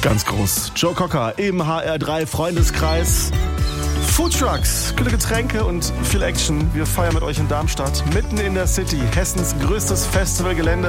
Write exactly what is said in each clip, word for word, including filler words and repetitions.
Ganz groß. Joe Cocker im H R drei Freundeskreis. Foodtrucks, kühle Getränke und viel Action. Wir feiern mit euch in Darmstadt, mitten in der City. Hessens größtes Festivalgelände,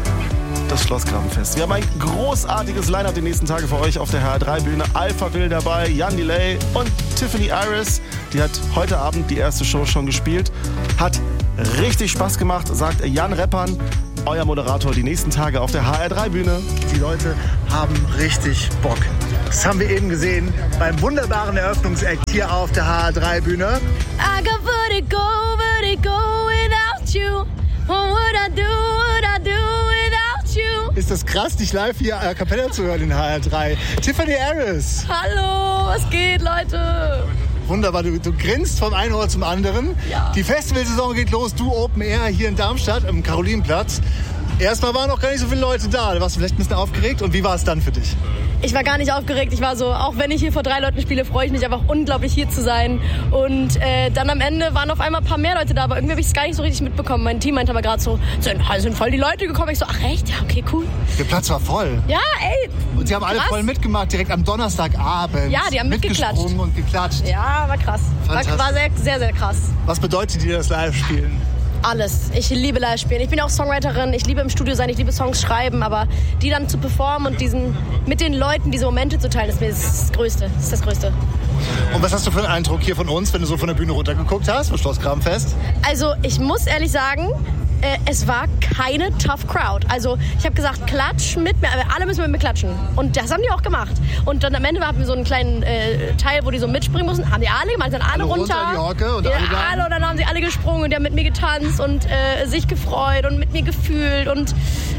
das Schlossgrabenfest. Wir haben ein großartiges Line-Up die nächsten Tage für euch auf der H R drei Bühne. Alpha Will dabei, Jan Delay und Tiffany Iris. Die hat heute Abend die erste Show schon gespielt. Hat richtig Spaß gemacht, sagt Jan Reppern, euer Moderator die nächsten Tage auf der H R drei Bühne. Die Leute haben richtig Bock. Das haben wir eben gesehen beim wunderbaren Eröffnungsakt hier auf der H R drei Bühne. I got vertigo, vertigo without you. What would I do, would I do without you? Ist das krass, dich live hier a cappella zu hören in H R drei. Tiffany Iris. Hallo, was geht, Leute? Wunderbar, du, du grinst vom einen Ohr zum anderen. Ja. Die Festivalsaison geht los, du Open Air hier in Darmstadt am Karolinenplatz. Erstmal waren noch gar nicht so viele Leute da. Da warst du vielleicht ein bisschen aufgeregt. Und wie war es dann für dich? Ich war gar nicht aufgeregt. Ich war so, auch wenn ich hier vor drei Leuten spiele, freue ich mich einfach unglaublich hier zu sein. Und äh, dann am Ende waren auf einmal ein paar mehr Leute da, aber irgendwie habe ich es gar nicht so richtig mitbekommen. Mein Team meinte aber gerade so, sind, sind voll die Leute gekommen. Ich so, ach echt? Ja, okay, cool. Der Platz war voll. Ja, ey. Und sie haben alle krass. voll mitgemacht, direkt am Donnerstagabend. Ja, die haben mitgeklatscht. Mitgesprungen und geklatscht. Ja, war krass. War, war sehr, sehr, sehr krass. Was bedeutet dir das Live-Spielen? Alles. Ich liebe Live-Spielen. Ich bin auch Songwriterin. Ich liebe im Studio sein. Ich liebe Songs schreiben. Aber die dann zu performen und diesen, mit den Leuten diese Momente zu teilen, ist mir das Größte. Das ist das Größte. Und was hast du für einen Eindruck hier von uns, wenn du so von der Bühne runtergeguckt hast, vom Schlossgrabenfest? Also, ich muss ehrlich sagen, äh, es war keine tough Crowd. Also, ich habe gesagt, klatsch mit mir. Alle müssen mit mir klatschen. Und das haben die auch gemacht. Und dann am Ende hatten wir so einen kleinen äh, Teil, wo die so mitspringen mussten. Haben die alle gemacht, dann alle, alle runter. runter die Hocke und ja, alle, alle und dann haben sie alle gesprungen und die haben mit mir getanzt und äh, sich gefreut und mit mir gefühlt und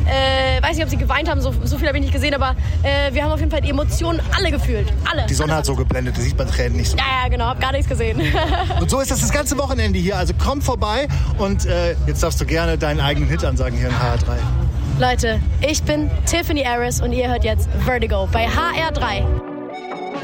äh, weiß nicht, ob sie geweint haben, so, so viel habe ich nicht gesehen, aber äh, wir haben auf jeden Fall die Emotionen alle gefühlt, alle. Die Sonne alle. hat so geblendet, da sieht man Tränen nicht so. Ja, ja, genau, hab gar nichts gesehen. Und so ist das das ganze Wochenende hier, also komm vorbei und äh, jetzt darfst du gerne deinen eigenen Hit ansagen hier in H R drei. Leute, ich bin Tiffany Iris und ihr hört jetzt Vertigo bei H R drei.